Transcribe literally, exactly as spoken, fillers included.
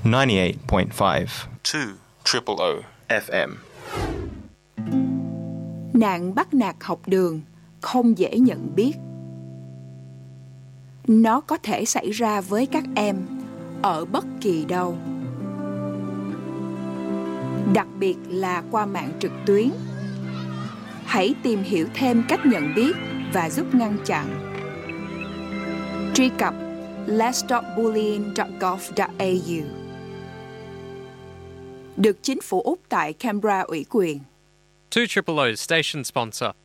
ninety-eight point five two triple O F M. Nạn bắt nạt học đường không dễ nhận biết. Nó có thể xảy ra với các em ở bất kỳ đâu, đặc biệt là qua mạng trực tuyến. Hãy tìm hiểu thêm cách nhận biết và giúp ngăn chặn. Truy cập let's stop bullying dot gov dot a u. Được chính phủ Úc tại Canberra ủy quyền. two Triple O's station sponsor.